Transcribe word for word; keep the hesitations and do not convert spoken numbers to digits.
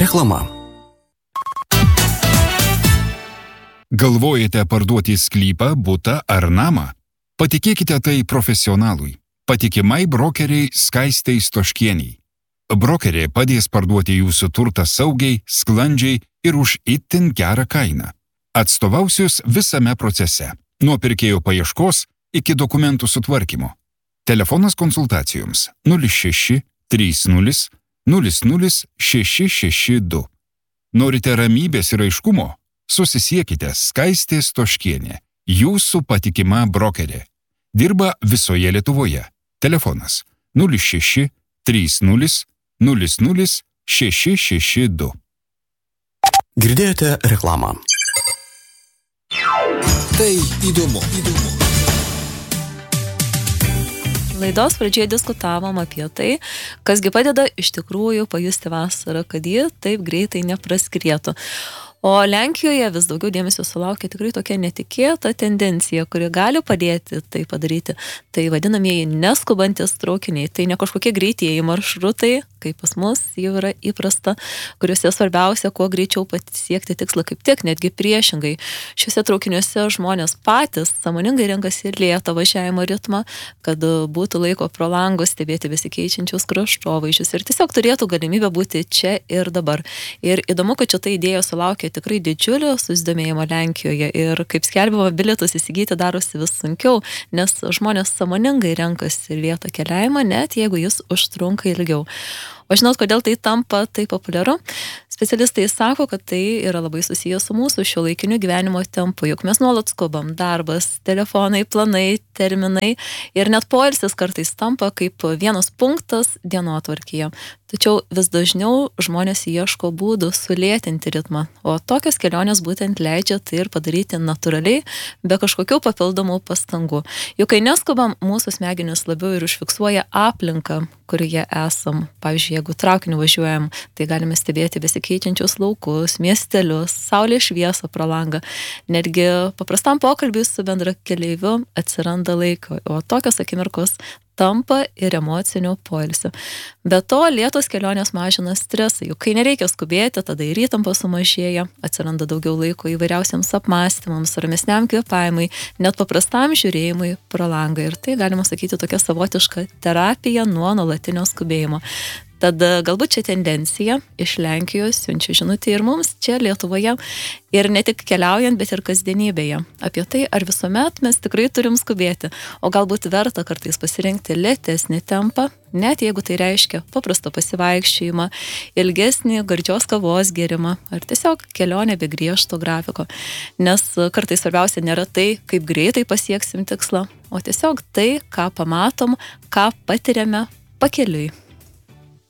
Reklama. Galvojate parduoti sklypą, butą ar namą? Patikėkite tai profesionalui. Patikimai brokeriai Skaistei Stoškieniai. Brokerė padės parduoti jūsų turtą saugiai, sklandžiai ir už itin gerą kainą. Atstovausius visame procese, nuo pirkėjo paieškos iki dokumentų sutvarkymo. Telefonas konsultacijoms nulis šeši trys nulis nulis nulis šeši šeši du. Norite ramybės ir aiškumo? Susisiekite Skaistė Stoškienė, jūsų patikima brokerė. Dirba visoje Lietuvoje. Telefonas nulis šeši trys nulis nulis nulis šeši šeši du. Girdėjote reklamą. Tai įdomu. įdomu. Laidos pradžioje diskutavom apie tai, kasgi padeda iš tikrųjų pajusti vasarą, kad ji taip greitai nepraskrietų. O Lenkijoje vis daugiau dėmesio sulaukia tikrai tokia netikėta tendencija, kuri gali padėti tai padaryti. Tai vadinamieji neskubantis traukiniai. Tai ne kažkokie greitieji maršrutai, kaip pas mus jau yra įprasta, kuriuose svarbiausia, kuo greičiau pasiekti tikslą, kaip tik netgi priešingai. Šiuose traukiniuose žmonės patys sąmoningai renkasi lėtą važiavimo ritmą, kad būtų laiko pro langus stebėti besikeičiančius kraštovaizdžius ir tiesiog turėtų galimybę būti čia ir dabar. Ir įdomu, kad šita idėja sulaukė tikrai didžiulio susidomėjimo Lenkijoje ir kaip skelbiama, bilietus įsigyti darosi vis sunkiau, nes žmonės sąmoningai renkasi lėtą keliavimą, net jeigu jis užtrunka ilgiau. O žinot, kodėl tai tampa taip populiaru? Specialistai sako, kad tai yra labai susijęs su mūsų šiuolaikiniu gyvenimo tempu, juk mes nuolat skubam, darbas, telefonai, planai, terminai ir net poilsis kartais tampa kaip vienas punktas dienotvarkyje. Tačiau vis dažniau žmonės ieško būdų sulėtinti ritmą, o tokios kelionės būtent leidžia tai ir padaryti natūraliai, be kažkokių papildomų pastangų. Juk kai neskubam, mūsų smegenys labiau ir užfiksuoja aplinką, kurioje esam. Pavyzdžiui, jeigu traukiniu važiuojam, tai galime stebėti besikeičiančius laukus, miestelius, saulės šviesą pro langą. Netgi paprastam pokalbiui su bendrakeleiviu atsiranda laiko, o tokios akimirkos tampa ir emocinių poilsių. Be to, lėtos kelionės mažina stresą, juk kai nereikia skubėti, tada ir įtampa sumažėja, atsiranda daugiau laiko įvairiausiams apmąstymams, ramesniam kvėpavimui, net paprastam žiūrėjimui pro langą. Ir tai, galima sakyti, tokia savotiška terapija nuo nuolatinio skubėjimo. Tad galbūt čia tendencija iš Lenkijos siunčia žinutę ir mums čia Lietuvoje. Ir ne tik keliaujant, bet ir kasdienybėje. Apie tai, ar visuomet mes tikrai turim skubėti, o galbūt verta kartais pasirinkti lėtesnį tempą, net jeigu tai reiškia paprastą pasivaikščiojimą, ilgesnį gardžios kavos gėrimą, ar tiesiog kelionę be griežto grafiko. Nes kartais svarbiausia nėra tai, kaip greitai pasieksim tikslą, o tiesiog tai, ką pamatom, ką patiriame pakeliui.